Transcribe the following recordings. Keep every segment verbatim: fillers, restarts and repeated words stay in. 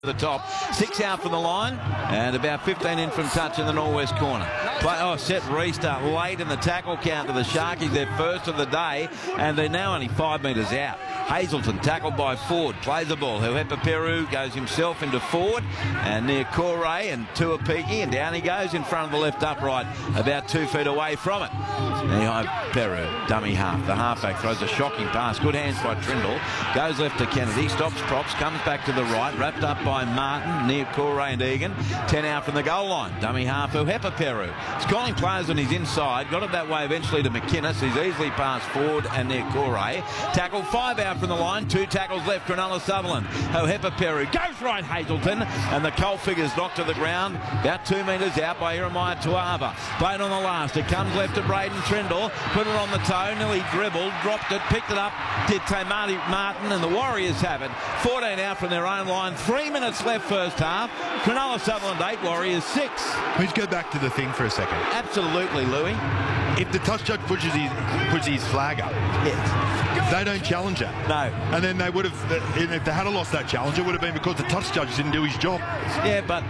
The top, six out from the line and about fifteen in from touch in the northwest corner. Play, oh, set restart late in the tackle count to the Sharkies, their first of the day, and they're now only five metres out. Hazelton tackled by Ford, plays the ball. Huepa Peru goes himself into Ford and near Corey and Tuapiki, and down he goes in front of the left upright, about two feet away from it. Now Peru, dummy half. The halfback throws a shocking pass. Good hands by Trindle. Goes left to Kennedy, stops props, comes back to the right, wrapped up by Martin near Corey and Egan. Ten out from the goal line. Dummy half Huepa Peru. He's calling players on his inside. Got it that way eventually to McInnes. He's easily passed Ford and near Corey. Tackle five out from the line. Two tackles left. Cronulla Sutherland. Huepa Peru goes right Hazelton, and the Colt figures knocked to the ground about two metres out by Jeremiah Tuava. Played on the last. It comes left to Braden Trindle. Put it on the toe. Nearly dribbled. Dropped it. Picked it up. Did Tamati Martin, and the Warriors have it. fourteen out from their own line. Three minutes left first half. Cronulla Sutherland eight, Warriors six. Let's go back to the thing for a second. Absolutely, Louis. If the touch judge pushes his, puts his flag up, yes, they don't challenge that. No. And then they would have, and if they had lost that challenge, it would have been because the touch judge didn't do his job. Yeah, but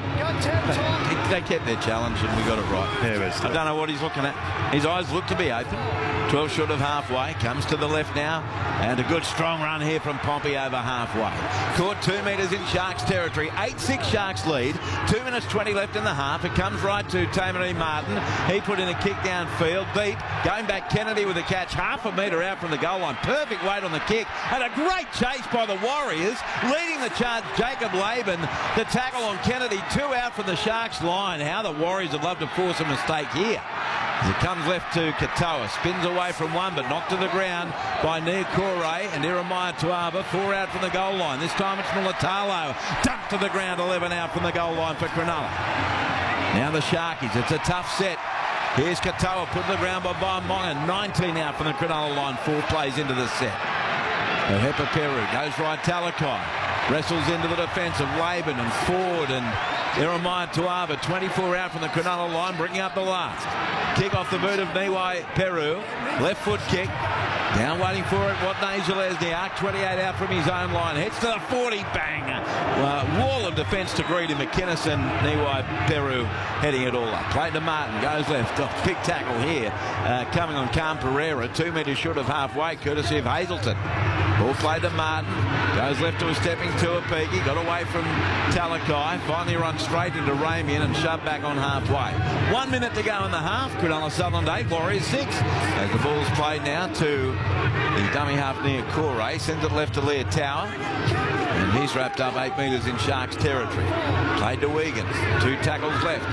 they kept their challenge and we got it right. Yeah, but I don't know what he's looking at. His eyes look to be open. twelve short of halfway. Comes to the left now. And a good strong run here from Pompey over halfway. Caught two metres in Sharks territory. eight six Sharks lead. two minutes twenty left in the half. It comes right to Tamati Martin. He put in a kick downfield. Beat. Going back Kennedy with a catch half a metre out from the goal line. Perfect weight on the kick. And a great chase by the Warriors. Leading the charge, Jacob Laban. The tackle on Kennedy. Two out from the Sharks line. How the Warriors would love to force a mistake here. As it comes left to Katoa, spins away from one, but knocked to the ground by Near Corey and Jeremiah Tuava. Four out from the goal line. This time it's Mulatalo. Dumped to the ground, eleven out from the goal line for Cronulla. Now the Sharkies, it's a tough set. Here's Katoa, put to the ground by Bob Mongan. nineteen out from the Cronulla line, four plays into the set. Huepa Peru goes right Talakai. Wrestles into the defence of Laban and Ford and Jeremiah Tuava. twenty-four out from the Cronulla line, bringing up the last. Kick off the boot of Niwai Peru. Left foot kick. Down waiting for it, Watney Zelezniak. twenty-eight out from his own line. Hits to the forty, bang. Uh, wall of defence to Greedy McInnes and Niwai Peru heading it all up. Played to Martin, goes left. Oh, big tackle here. Uh, coming on Cam Pereira. Two metres short of halfway, courtesy of Hazelton. Ball played to Martin. Goes left to a stepping Tuapiki. Got away from Talakai. Finally run straight into Ramian and shoved back on halfway. One minute to go in the half. Cronulla Sutherland eight, Warriors six. As the ball's played now to the dummy half near Corey. Sends it left to Leah Tower. And he's wrapped up eight metres in Sharks territory. Played to Wigan. Two tackles left.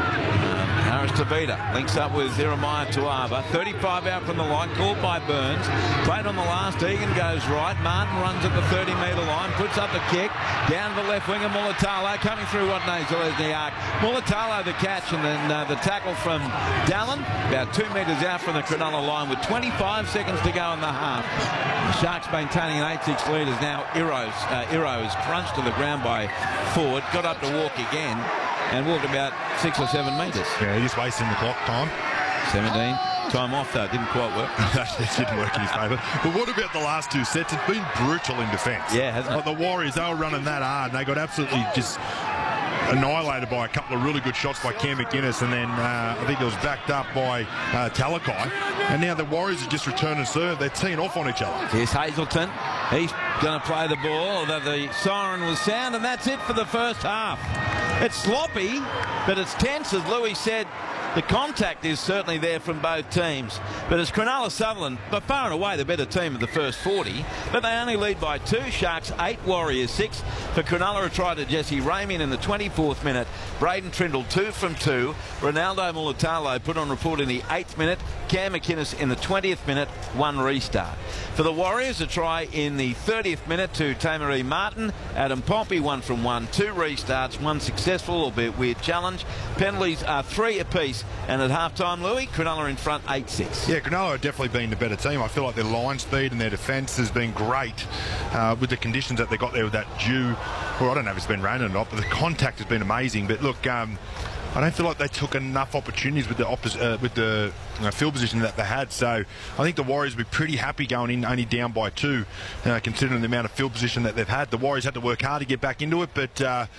Harris Tavita links up with Jeremiah Tuava. thirty-five out from the line, called by Burns. Played on the last. Egan goes right. Martin runs at the thirty metre line, puts up the kick. Down the left wing of Mulatalo, coming through Watney Zelezniak. Mulatalo the catch, and then uh, the tackle from Dallin. About two metres out from the Cronulla line with twenty-five seconds to go in the half. The Sharks maintaining an eight six lead as now Iro's, uh, Iro is crunched to the ground by Ford. Got up to walk again. And walked about six or seven metres. Yeah, he's wasting the clock time. seventeen. Time off, though. Didn't quite work. That didn't work in his favour. But what about the last two sets? It's been brutal in defence. Yeah, hasn't it? Like the Warriors, they were running that hard, and they got absolutely just annihilated by a couple of really good shots by Cam McInnes, and then uh, I think it was backed up by uh, Talakai. And now the Warriors are just return and serve. They're teeing off on each other. Here's Hazelton. He's going to play the ball, although the siren was sound, and that's it for the first half. It's sloppy, but it's tense, as Louis said. The contact is certainly there from both teams. But it's Cronulla Sutherland, by far and away the better team of the first forty. But they only lead by two. Sharks eight, Warriors six. For Cronulla, a try to Jesse Ramian in the twenty-fourth minute. Braden Trindle two from two. Ronaldo Mulatalo put on report in the eighth minute. Cam McInnes in the twentieth minute. One restart. For the Warriors, a try in the thirtieth minute to Tamati Martin. Adam Pompey one from one. Two restarts, one successful, albeit weird challenge. Penalties are three apiece. And at half-time, Louis, Cronulla in front eight six. Yeah, Cronulla have definitely been the better team. I feel like their line speed and their defence has been great uh, with the conditions that they got there with that dew. Well, I don't know if it's been raining or not, but the contact has been amazing. But look, um, I don't feel like they took enough opportunities with the oppos uh, with the uh, field position that they had. So I think the Warriors will be pretty happy going in only down by two, uh, considering the amount of field position that they've had. The Warriors had to work hard to get back into it, but uh,